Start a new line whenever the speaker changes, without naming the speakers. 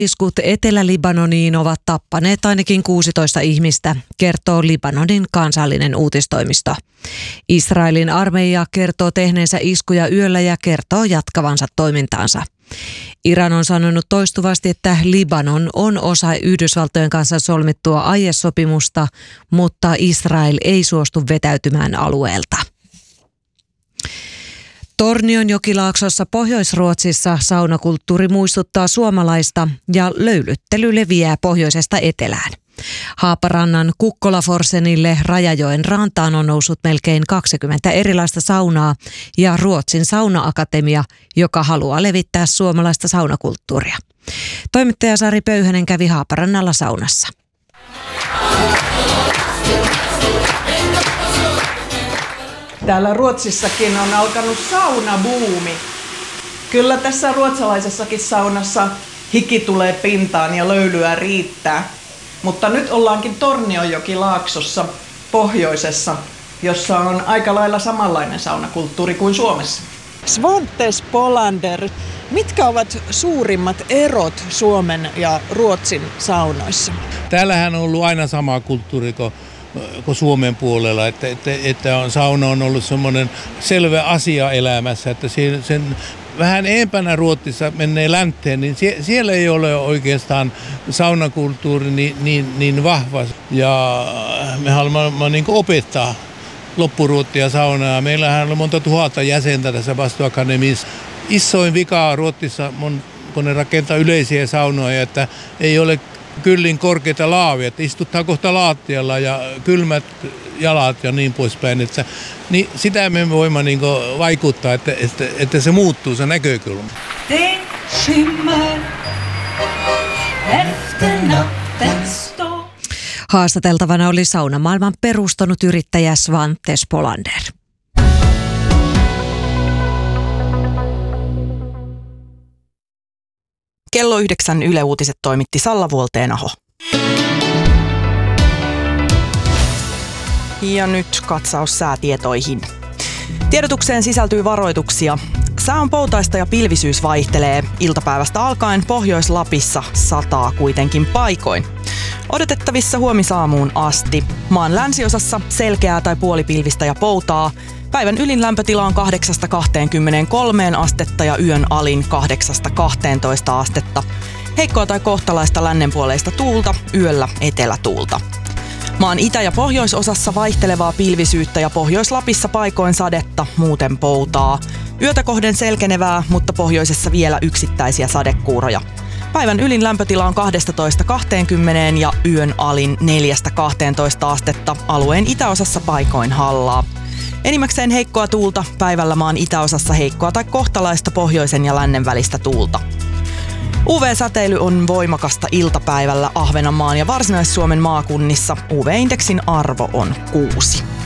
Iskut Etelä-Libanoniin ovat tappaneet ainakin 16 ihmistä, kertoo Libanonin kansallinen uutistoimisto. Israelin armeija kertoo tehneensä iskuja yöllä ja kertoo jatkavansa toimintaansa. Iran on sanonut toistuvasti, että Libanon on osa Yhdysvaltojen kanssa solmittua aiesopimusta, mutta Israel ei suostu vetäytymään alueelta. Tornion jokilaaksossa Pohjois-Ruotsissa saunakulttuuri muistuttaa suomalaista ja löylyttely leviää pohjoisesta etelään. Haaparannan Kukkolaforsenille Rajajoen rantaan on noussut melkein 20 erilaista saunaa ja Ruotsin saunaakatemia, joka haluaa levittää suomalaista saunakulttuuria. Toimittaja Sari Pöyhönen kävi Haaparannalla saunassa.
Täällä Ruotsissakin on alkanut saunabuumi. Kyllä tässä ruotsalaisessakin saunassa hiki tulee pintaan ja löylyä riittää. Mutta nyt ollaankin Tornionjokilaaksossa pohjoisessa, jossa on aika lailla samanlainen saunakulttuuri kuin Suomessa. Svante Spolander, mitkä ovat suurimmat erot Suomen ja Ruotsin saunoissa?
Täällähän on ollut aina sama kulttuuri kuin Suomen puolella, että sauna on ollut semmoinen selvä asia elämässä, että sen vähän empänä Ruotsissa menee länteen, niin siellä ei ole oikeastaan saunakulttuuri niin vahva. Ja me haluamme niin opettaa loppuruottia saunaa. Meillähän on monta tuhatta jäsentä tässä vastuuakademiassa. Isoin vika Ruotsissa on, kun ne rakentaa yleisiä saunoja, että ei ole kyllin korkeita laavia, että istutaan kohta laattialla ja kylmät jalat ja niin poispäin. Niin sitä me voimme niin vaikuttaa, että se muuttuu se näkökulma.
Haastateltavana oli saunamaailman perustanut yrittäjä Svante Spolander.
Kello 9 Yle Uutiset toimitti Salla Vuolteenaho. Ja nyt katsaus säätietoihin. Tiedotukseen sisältyy varoituksia. Sää on poutaista ja pilvisyys vaihtelee. Iltapäivästä alkaen Pohjois-Lapissa sataa kuitenkin paikoin. Odotettavissa huomisaamuun asti. Maan länsiosassa selkeää tai puolipilvistä ja poutaa. Päivän ylin lämpötila on 8-23 astetta ja yön alin 8-12 astetta. Heikkoa tai kohtalaista lännenpuoleista tuulta, yöllä etelätuulta. Maan itä- ja pohjoisosassa vaihtelevaa pilvisyyttä ja Pohjois-Lapissa paikoin sadetta, muuten poutaa. Yötä kohden selkenevää, mutta pohjoisessa vielä yksittäisiä sadekuuroja. Päivän ylin lämpötila on 12-20 ja yön alin 4-12 astetta, alueen itäosassa paikoin hallaa. Enimmäkseen heikkoa tuulta, päivällä maan itäosassa heikkoa tai kohtalaista pohjoisen ja lännen välistä tuulta. UV-säteily on voimakasta iltapäivällä Ahvenanmaan ja Varsinais-Suomen maakunnissa. UV-indeksin arvo on 6.